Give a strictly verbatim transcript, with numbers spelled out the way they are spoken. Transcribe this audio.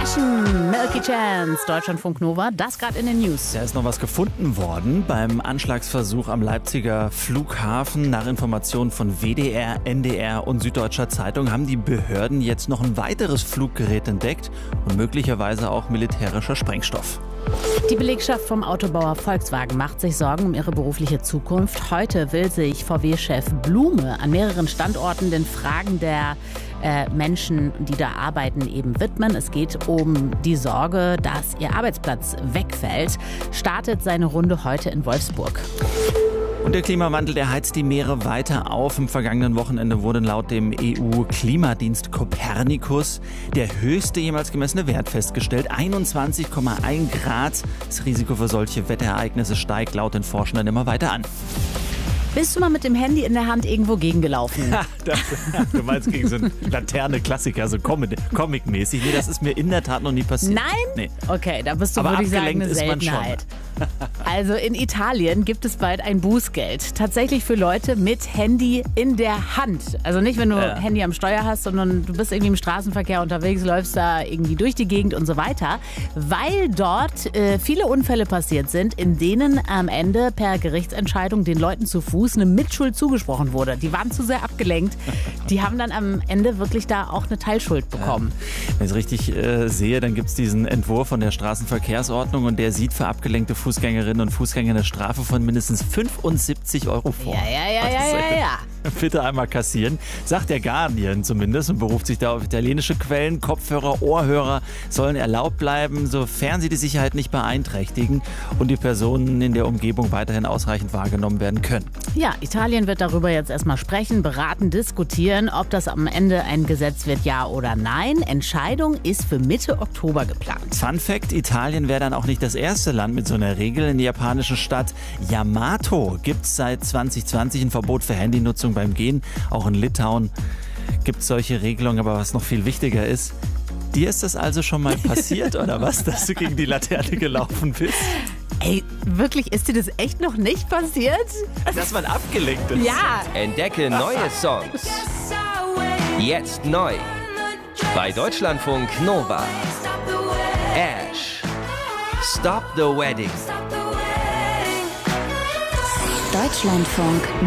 Temptation, Milky Chance, Deutschlandfunk Nova, das gerade in den News. Da ist noch was gefunden worden beim Anschlagsversuch am Leipziger Flughafen. Nach Informationen von W D R, N D R und Süddeutscher Zeitung haben die Behörden jetzt noch ein weiteres Fluggerät entdeckt und möglicherweise auch militärischer Sprengstoff. Die Belegschaft vom Autobauer Volkswagen macht sich Sorgen um ihre berufliche Zukunft. Heute will sich V W-Chef Blume an mehreren Standorten den Fragen der äh, Menschen, die da arbeiten, eben widmen. Es geht um die Sorge, dass ihr Arbeitsplatz wegfällt. Startet seine Runde heute in Wolfsburg. Und der Klimawandel, der heizt die Meere weiter auf. Im vergangenen Wochenende wurde laut dem E U-Klimadienst Copernicus der höchste jemals gemessene Wert festgestellt. einundzwanzig Komma eins Grad. Das Risiko für solche Wetterereignisse steigt laut den Forschenden immer weiter an. Bist du mal mit dem Handy in der Hand irgendwo gegengelaufen? das, du meinst gegen so einen Laterne-Klassiker, so Comic-mäßig. Nee, das ist mir in der Tat noch nie passiert. Nein? Nee. Okay, da bist du, Aber würde ich sagen, abgelenkt eine ist man schon. Seltenheit. Also in Italien gibt es bald ein Bußgeld. Tatsächlich für Leute mit Handy in der Hand. Also nicht, wenn du Ja. Handy am Steuer hast, sondern du bist irgendwie im Straßenverkehr unterwegs, läufst da irgendwie durch die Gegend und so weiter. Weil dort äh, viele Unfälle passiert sind, in denen am Ende per Gerichtsentscheidung den Leuten zu Fuß eine Mitschuld zugesprochen wurde. Die waren zu sehr abgelenkt. Die haben dann am Ende wirklich da auch eine Teilschuld bekommen. Ja. Wenn ich es richtig äh, sehe, dann gibt es diesen Entwurf von der Straßenverkehrsordnung und der sieht für abgelenkte Fußgängerinnen und Fußgänger eine Strafe von mindestens fünfundsiebzig Euro vor. Ja, ja, ja, ja, ja, ja. Bitte einmal kassieren, sagt der Guardian zumindest und beruft sich da auf italienische Quellen. Kopfhörer, Ohrhörer sollen erlaubt bleiben, sofern sie die Sicherheit nicht beeinträchtigen und die Personen in der Umgebung weiterhin ausreichend wahrgenommen werden können. Ja, Italien wird darüber jetzt erstmal sprechen, beraten, diskutieren, ob das am Ende ein Gesetz wird, ja oder nein. Entscheidung ist für Mitte Oktober geplant. Fun Fact, Italien wäre dann auch nicht das erste Land mit so einer Regel. In der japanischen Stadt Yamato gibt es seit zwanzig zwanzig ein Verbot für Handynutzung beim Gehen. Auch in Litauen gibt es solche Regelungen, aber was noch viel wichtiger ist, dir ist das also schon mal passiert oder was, dass du gegen die Laterne gelaufen bist? Ey, wirklich, ist dir das echt noch nicht passiert? Dass man abgelenkt ist. Ja. Entdecke neue Songs. Jetzt neu. Bei Deutschlandfunk Nova. Ash. Stop the Wedding. Deutschlandfunk